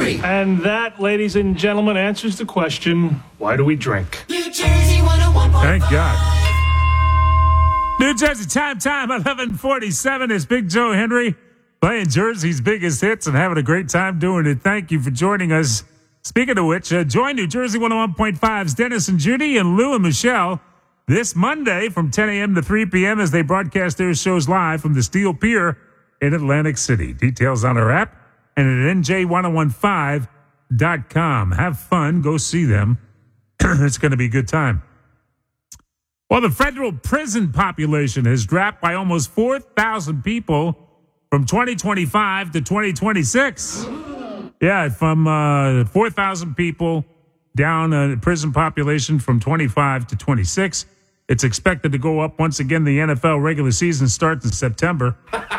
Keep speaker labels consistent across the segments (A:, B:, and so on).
A: 101.3.
B: And that, ladies and gentlemen, answers the question, why do we drink?
A: New Jersey 101.5.
C: Thank God. New Jersey time, 11:47 is Big Joe Henry playing Jersey's biggest hits and having a great time doing it. Thank you for joining us. Speaking of which, join New Jersey 101.5's Dennis and Judy and Lou and Michelle this Monday from 10 a.m. to 3 p.m. as they broadcast their shows live from the Steel Pier in Atlantic City. Details on our app and at NJ1015.com. Have fun. Go see them. It's going to be a good time. Well, the federal prison population has dropped by almost 4,000 people from 2025 to 2026. Yeah, from 4,000 people down prison population from 25 to 26. It's expected to go up once again. The NFL regular season starts in September.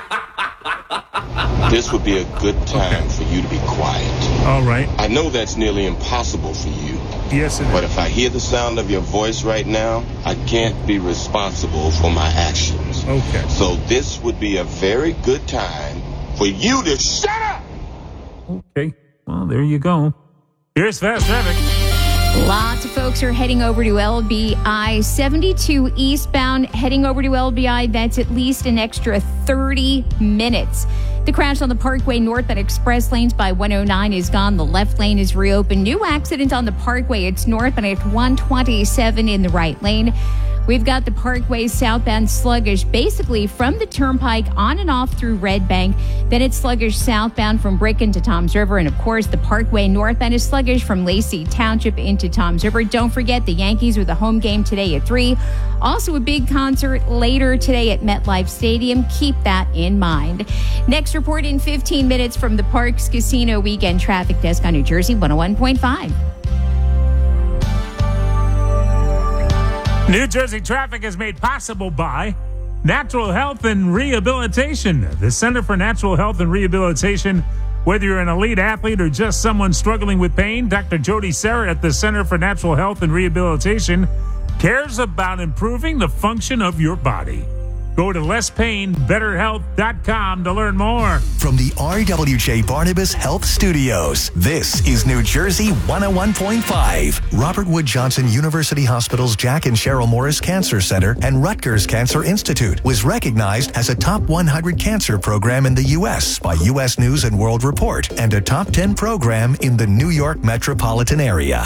D: This would be a good time for you to be quiet.
C: All right.
D: I know that's nearly impossible for you.
C: Yes, it is.
D: But if I hear the sound of your voice right now, I can't be responsible for my actions.
C: Okay.
D: So this would be a very good time for you to shut up!
C: Okay. Well, there you go. Here's Fast Traffic.
E: Lots of folks are heading over to LBI 72 eastbound, heading over to LBI. That's at least an extra 30 minutes. The crash on the Parkway northbound express lanes by 109 is gone. The left lane is reopened. New accident on the Parkway. It's northbound at 127 in the right lane. We've got the Parkway southbound sluggish, basically from the Turnpike on and off through Red Bank. Then it's sluggish southbound from Bricken to Toms River. And, of course, the Parkway northbound is sluggish from Lacey Township into Toms River. Don't forget the Yankees with a home game today at 3. Also a big concert later today at MetLife Stadium. Keep that in mind. Next report in 15 minutes from the Parks Casino Weekend Traffic Desk on New Jersey 101.5.
C: New Jersey traffic is made possible by Natural Health and Rehabilitation. The Center for Natural Health and Rehabilitation. Whether you're an elite athlete or just someone struggling with pain, Dr. Jody Serra at the Center for Natural Health and Rehabilitation cares about improving the function of your body. Go to lesspainbetterhealth.com to learn more.
F: From the RWJ Barnabas Health Studios, this is New Jersey 101.5. Robert Wood Johnson University Hospital's Jack and Cheryl Morris Cancer Center and Rutgers Cancer Institute was recognized as a top 100 cancer program in the U.S. by U.S. News and World Report and a top 10 program in the New York metropolitan area.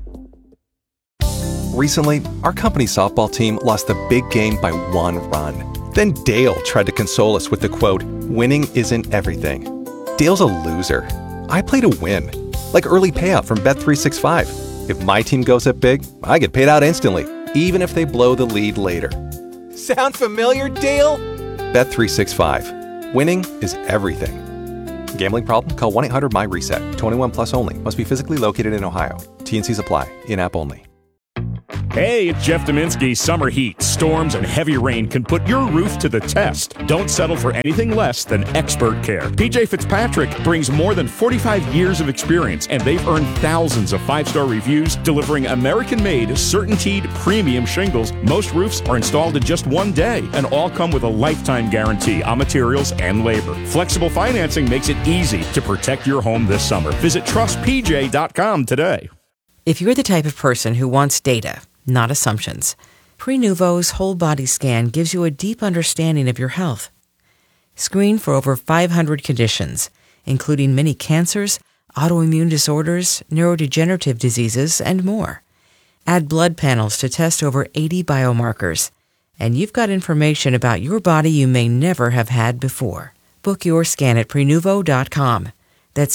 G: Recently, our company's softball team lost a big game by 1 run. Then Dale tried to console us with the quote, "Winning isn't everything." Dale's a loser. I play to win, like early payout from Bet365. If my team goes up big, I get paid out instantly, even if they blow the lead later. Sound familiar, Dale? Bet365. Winning is everything. Gambling problem? Call 1-800-MY-RESET. 21 plus only. Must be physically located in Ohio. T&Cs apply. In-app only.
H: Hey, it's Jeff Dominski. Summer heat, storms, and heavy rain can put your roof to the test. Don't settle for anything less than expert care. PJ Fitzpatrick brings more than 45 years of experience, and they've earned thousands of 5-star reviews, delivering American-made, CertainTeed premium shingles. Most roofs are installed in just 1 day, and all come with a lifetime guarantee on materials and labor. Flexible financing makes it easy to protect your home this summer. Visit trustpj.com today.
I: If you're the type of person who wants data, not assumptions, Prenuvo's whole body scan gives you a deep understanding of your health. Screen for over 500 conditions, including many cancers, autoimmune disorders, neurodegenerative diseases, and more. Add blood panels to test over 80 biomarkers, and you've got information about your body you may never have had before. Book your scan at Prenuvo.com. That's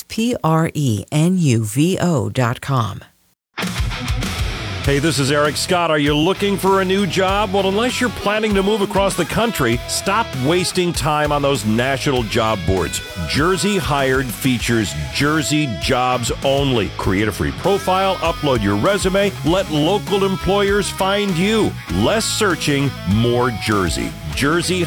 I: Prenuvo.com.
J: Hey, this is Eric Scott. Are you looking for a new job? Well, unless you're planning to move across the country, stop wasting time on those national job boards. Jersey Hired features Jersey jobs only. Create a free profile, upload your resume, let local employers find you. Less searching, more Jersey.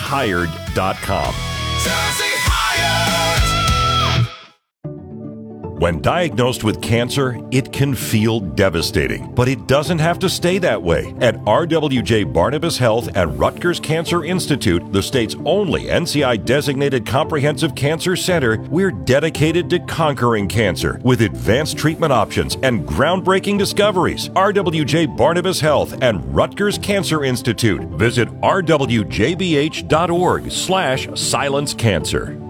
J: JerseyHired.com.
A: Jersey Hired!
J: When diagnosed with cancer, it can feel devastating, but it doesn't have to stay that way. At RWJ Barnabas Health and Rutgers Cancer Institute, the state's only NCI-designated comprehensive cancer center, we're dedicated to conquering cancer with advanced treatment options and groundbreaking discoveries. RWJ Barnabas Health and Rutgers Cancer Institute. Visit rwjbh.org/silencecancer.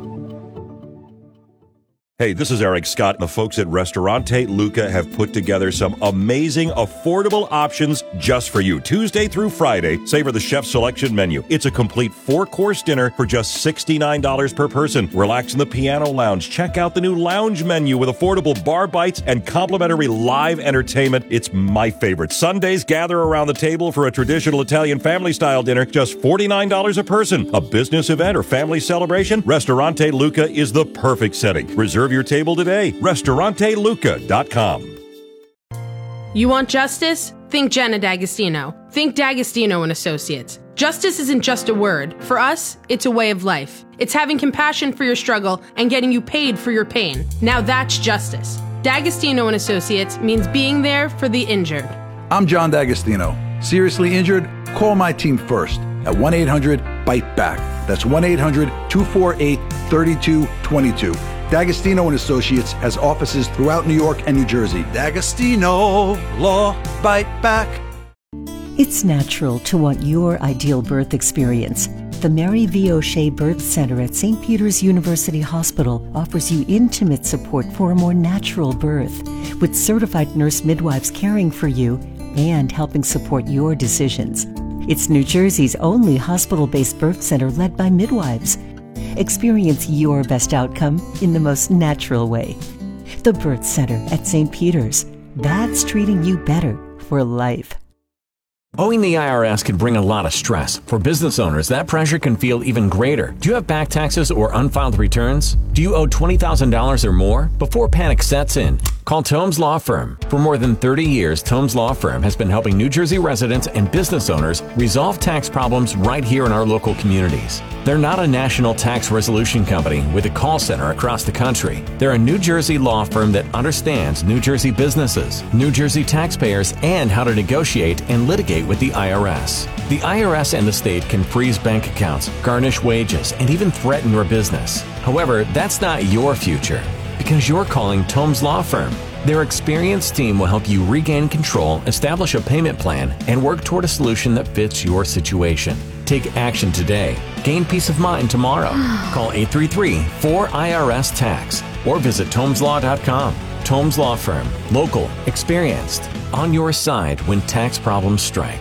J: Hey, this is Eric Scott. The folks at Ristorante Luca have put together some amazing, affordable options just for you. Tuesday through Friday, savor the chef's selection menu. It's a complete 4-course dinner for just $69 per person. Relax in the piano lounge. Check out the new lounge menu with affordable bar bites and complimentary live entertainment. It's my favorite. Sundays, gather around the table for a traditional Italian family-style dinner, just $49 a person. A business event or family celebration? Ristorante Luca is the perfect setting. Reserve your table today. RestauranteLuca.com.
A: You want justice? Think Jenna D'Agostino. Think D'Agostino and Associates. Justice isn't just a word. For us, it's a way of life. It's having compassion for your struggle and getting you paid for your pain. Now that's justice. D'Agostino and Associates means being there for the injured.
K: I'm John D'Agostino. Seriously injured? Call my team first at 1-800-BITE-BACK. That's 1-800-248-3222. D'Agostino and Associates has offices throughout New York and New Jersey. D'Agostino Law Bite Back.
L: It's natural to want your ideal birth experience. The Mary V. O'Shea Birth Center at St. Peter's University Hospital offers you intimate support for a more natural birth, with certified nurse midwives caring for you and helping support your decisions. It's New Jersey's only hospital-based birth center led by midwives. Experience your best outcome in the most natural way. The Birth Center at St. Peter's. That's treating you better for life.
M: Owing the IRS can bring a lot of stress. For business owners, that pressure can feel even greater. Do you have back taxes or unfiled returns? Do you owe $20,000 or more? Before panic sets in, call Tomes Law Firm. For more than 30 years, Tomes Law Firm has been helping New Jersey residents and business owners resolve tax problems right here in our local communities. They're not a national tax resolution company with a call center across the country. They're a New Jersey law firm that understands New Jersey businesses, New Jersey taxpayers, and how to negotiate and litigate with the IRS. The IRS and the state can freeze bank accounts, garnish wages, and even threaten your business. However, that's not your future, because you're calling Tomes Law Firm. Their experienced team will help you regain control, establish a payment plan, and work toward a solution that fits your situation. Take action today. Gain peace of mind tomorrow. Call 833-4IRS-TAX or visit TomesLaw.com. Tomes Law Firm. Local. Experienced. On your side when tax problems strike.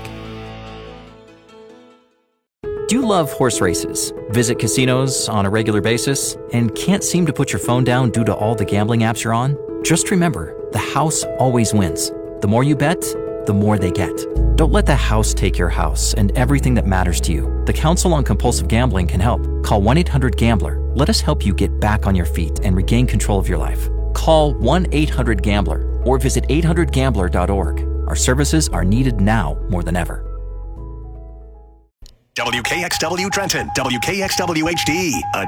N: Do you love horse races, visit casinos on a regular basis, and can't seem to put your phone down due to all the gambling apps you're on? Just remember, the house always wins. The more you bet, the more they get. Don't let the house take your house and everything that matters to you. The Council on Compulsive Gambling can help. Call 1-800-GAMBLER. Let us help you get back on your feet and regain control of your life. Call 1-800-GAMBLER or visit 800gambler.org. Our services are needed now more than ever.
F: WKXW Trenton, WKXW HD, a